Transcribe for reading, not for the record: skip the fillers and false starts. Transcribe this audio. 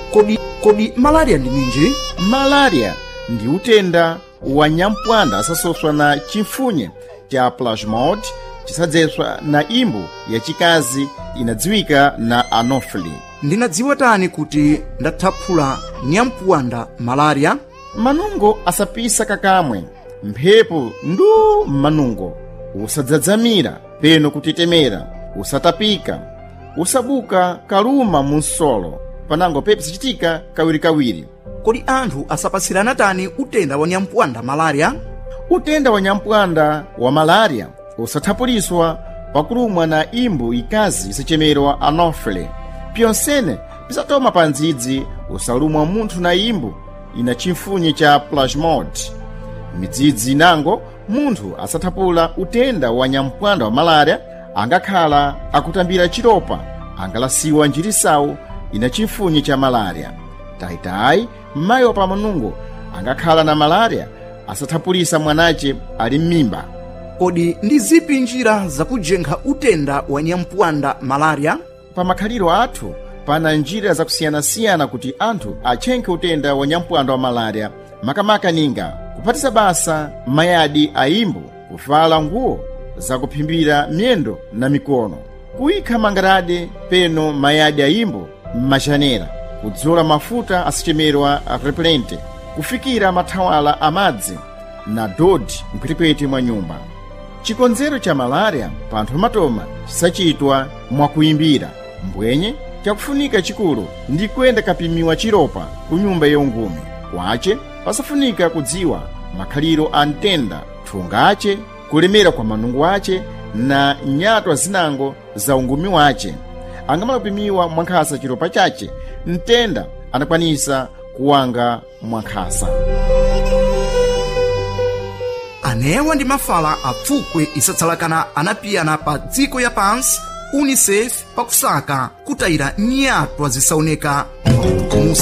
Kodi malaria ndi ninji? Malaria ndi utenda wa nyampwanda asasopswa na chimfunye cha plasmode chisadzeswa na imbu yachikazi inadziwika na anopheles. Ndinadziwa tani kuti ndathaphula nyampwanda malaria? Manungo asapisa kakamwe, mphepo ndu manungo, usadzadzamira peno kutetemera, usatapika, usabuka kaluma munsolo, panango pepe sichitika kawirikawiri. Kodi anthu asapasirana tani utenda wa nyampwanda malaria? Utenda wa nyampwanda wa malaria usathapuliswa pakulumwa na imbu ikazi isachemerwa anopheles. Pyonsene pisatoma pandzidzi usalumwa munthu na imbu ina chimfunye cha plasmode. Midzidzi inango munthu asathapula utenda wa nyampwanda wa malaria angakhala akutambira chiropa, angalasiwa njirisawu ina chimfunye cha malaria. Taitayi mayi wa pamanungo angakhala na malaria asathapulisa mwanache ali m'mimba. Kodi ndi zipi njira zakujenkha utenda wa nyampwanda malaria? Pa makhaliro athu pana njira zakusiyanasiyana kuti anthu achenkhe utenda wa nyampwanda wa malaria, makamaka ninga kuphatisa basa mayadi a imbu, kuvala nguo zakuphimbira myendo na mikono, kuyikha mangarade peno mayadi a imbu m'machanera, kudzola mafuta asichemerwa repelente, kufikira mathawala amadzi na dodi mkwetekwete mwa nyumba. Chikonzero cha malaria panthu pamatoma chisachitwa mwakuyimbira mbwenye. Chakufunika chikulu ndi kuyenda kapimiwa chiropa ku nyumba yongume kwace. Pasafunika kudziwa makhaliro a ntenda, thungace, kulemera kwa manungo ace na nyatwa zinango za ungumi wace. Angamala kupimiwa mwankhasa chiropa chace, ntenda anakwanisa kuwanga mwankhasa. Anewa ndi mafala apfukwe isatsalakana anapiyana pa dziko ya pansi UNICEF pakusaka kutayira nyatwa zisaoneka